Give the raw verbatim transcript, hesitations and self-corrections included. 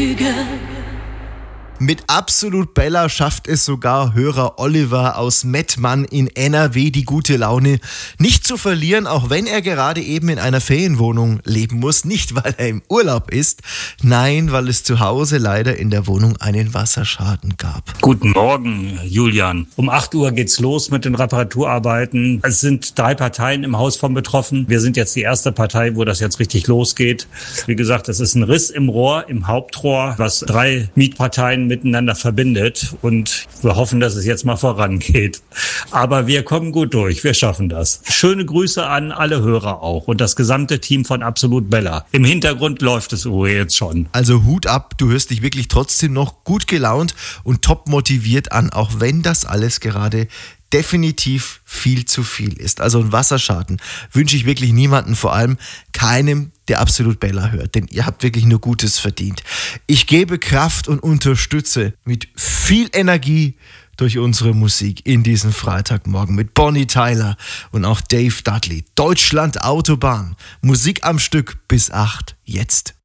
Lüge. Mit Absolut Bella schafft es sogar Hörer Oliver aus Mettmann in N R W die gute Laune nicht zu verlieren, auch wenn er gerade eben in einer Ferienwohnung leben muss. Nicht, weil er im Urlaub ist, nein, weil es zu Hause leider in der Wohnung einen Wasserschaden gab. Guten Morgen, Julian. Um acht Uhr geht's los mit den Reparaturarbeiten. Es sind drei Parteien im Haus von betroffen. Wir sind jetzt die erste Partei, wo das jetzt richtig losgeht. Wie gesagt, es ist ein Riss im Rohr, im Hauptrohr, was drei Mietparteien miteinander verbindet, und wir hoffen, dass es jetzt mal vorangeht. Aber wir kommen gut durch, wir schaffen das. Schöne Grüße an alle Hörer auch und das gesamte Team von Absolut Bella. Im Hintergrund läuft es jetzt schon. Also Hut ab, du hörst dich wirklich trotzdem noch gut gelaunt und top motiviert an, auch wenn das alles gerade definitiv viel zu viel ist. Also ein Wasserschaden wünsche ich wirklich niemanden, vor allem keinem, der Absolut Bella hört, denn ihr habt wirklich nur Gutes verdient. Ich gebe Kraft und unterstütze mit viel Energie durch unsere Musik in diesen Freitagmorgen mit Bonnie Tyler und auch Dave Dudley. Deutschland Autobahn. Musik am Stück bis acht jetzt.